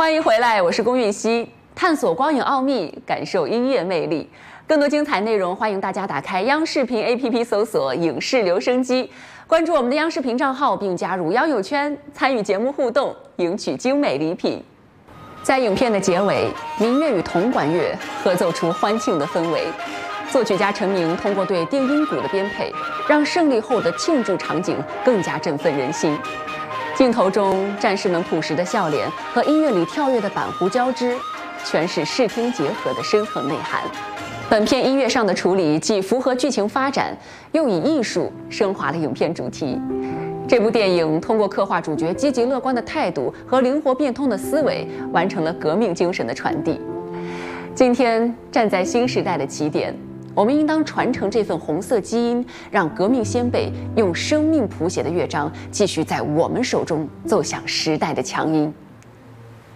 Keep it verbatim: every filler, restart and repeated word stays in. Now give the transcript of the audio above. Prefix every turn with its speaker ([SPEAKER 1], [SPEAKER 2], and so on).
[SPEAKER 1] 欢迎回来，我是龚韵希，探索光影奥秘，感受音乐魅力。更多精彩内容，欢迎大家打开央视频 A P P 搜索"影视留声机"，关注我们的央视频账号，并加入央友圈，参与节目互动，赢取精美礼品。在影片的结尾，民乐与铜管乐合奏出欢庆的氛围。作曲家陈明通过对定音鼓的编配，让胜利后的庆祝场景更加振奋人心。镜头中战士们朴实的笑脸和音乐里跳跃的板胡交织，全是视听结合的深层内涵。本片音乐上的处理既符合剧情发展，又以艺术升华了影片主题。这部电影通过刻画主角积极乐观的态度和灵活变通的思维，完成了革命精神的传递。今天站在新时代的起点，我们应当传承这份红色基因，让革命先辈用生命谱写的乐章，继续在我们手中奏响时代的强音。